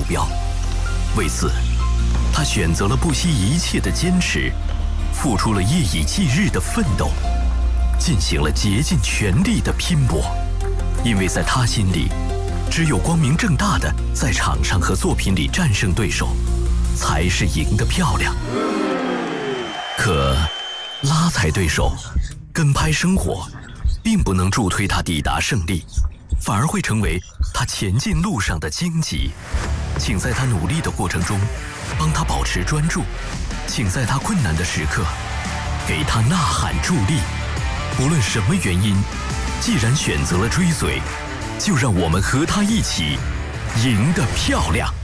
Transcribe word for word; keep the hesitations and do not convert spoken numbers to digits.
目标。为此，他选择了不惜一切的坚持，付出了夜以继日的奋斗，进行了竭尽全力的拼搏。因为在他心里，只有光明正大的在场上和作品里战胜对手，才是赢得漂亮。可拉踩对手，跟拍生活，并不能助推他抵达胜利，反而会成为他前进路上的荆棘。请在他努力的过程中，帮他保持专注；请在他困难的时刻，给他呐喊助力。无论什么原因，既然选择了追随，就让我们和他一起赢得漂亮。